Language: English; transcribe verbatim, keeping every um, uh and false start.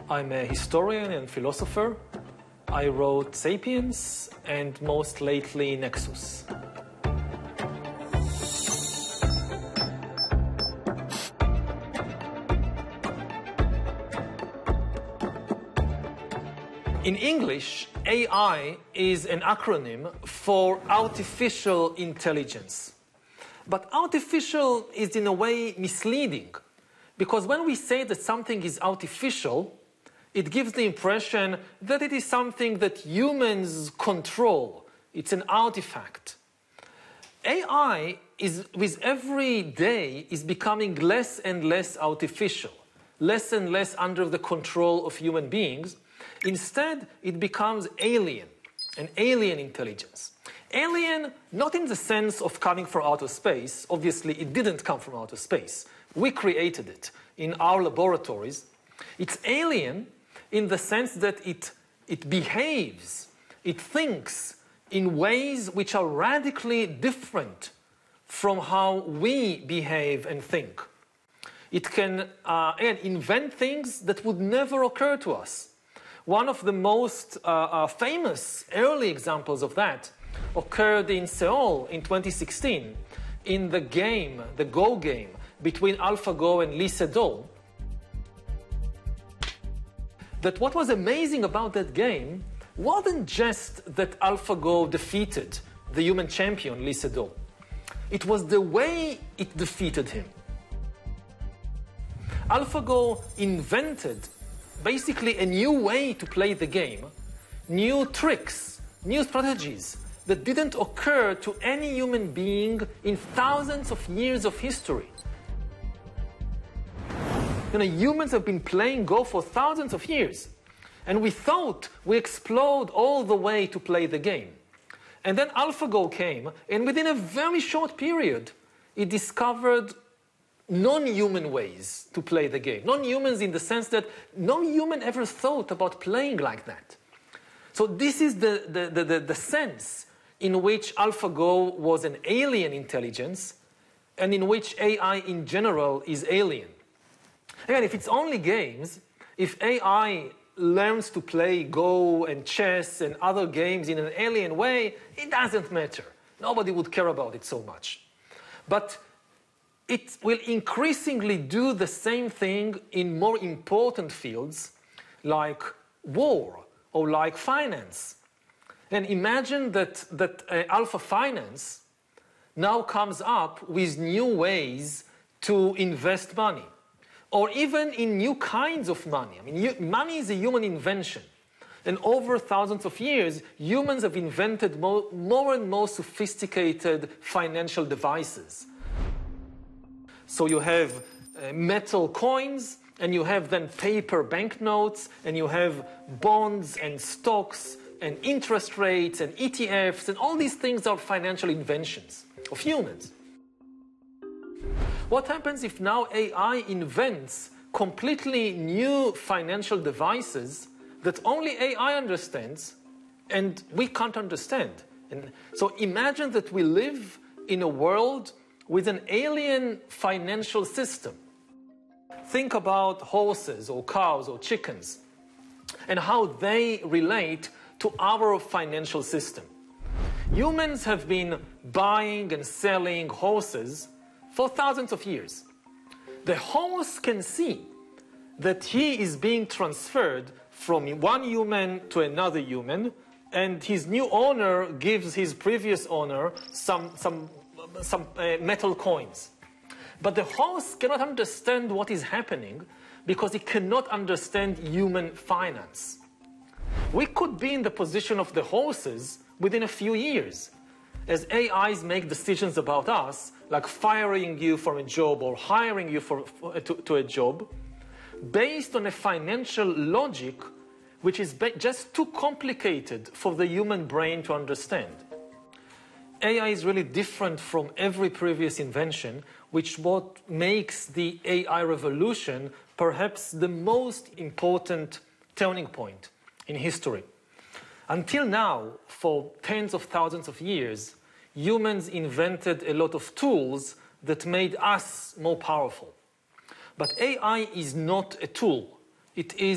I'm a historian and philosopher. I wrote Sapiens and most lately Nexus. In English, A I is an acronym for artificial intelligence. But artificial is in a way misleading, because when we say that something is artificial, it gives the impression that it is something that humans control. It's an artifact. A I is, with every day, is becoming less and less artificial, less and less under the control of human beings. Instead, it becomes alien, an alien intelligence. Alien, not in the sense of coming from outer space. Obviously, it didn't come from outer space. We created it in our laboratories. It's alien in the sense that it, it behaves, it thinks in ways which are radically different from how we behave and think. It can uh, and invent things that would never occur to us. One of the most uh, uh, famous early examples of that occurred in Seoul in twenty sixteen in the game, the Go game, between AlphaGo and Lee Sedol. That what was amazing about that game wasn't just that AlphaGo defeated the human champion, Lee Sedol. It was the way it defeated him. AlphaGo invented basically a new way to play the game, new tricks, new strategies that didn't occur to any human being in thousands of years of history. You know, humans have been playing Go for thousands of years, and we thought we explored all the way to play the game. And then AlphaGo came, and within a very short period, it discovered non-human ways to play the game. Non-humans in the sense that no human ever thought about playing like that. So this is the, the, the, the, the sense in which AlphaGo was an alien intelligence, and in which A I in general is alien. Again, if it's only games, if A I learns to play Go and chess and other games in an alien way, it doesn't matter. Nobody would care about it so much. But it will increasingly do the same thing in more important fields like war or like finance. And imagine that, that uh, Alpha Finance now comes up with new ways to invest money, or even in new kinds of money. I mean, money is a human invention. And over thousands of years, humans have invented more, more and more sophisticated financial devices. So you have uh, metal coins, and you have then paper banknotes, and you have bonds and stocks and interest rates and E T Fs, and all these things are financial inventions of humans. What happens if now A I invents completely new financial devices that only A I understands and we can't understand? And so imagine that we live in a world with an alien financial system. Think about horses or cows or chickens and how they relate to our financial system. Humans have been buying and selling horses for thousands of years. The horse can see that he is being transferred from one human to another human, and his new owner gives his previous owner some, some, some uh, metal coins. But the horse cannot understand what is happening because it cannot understand human finance. We could be in the position of the horses within a few years, as A Is make decisions about us, like firing you for a job or hiring you for, for, to, to a job, based on a financial logic which is just too complicated for the human brain to understand. A I is really different from every previous invention, which what makes the A I revolution perhaps the most important turning point in history. Until now, for tens of thousands of years, humans invented a lot of tools that made us more powerful. But A I is not a tool. It is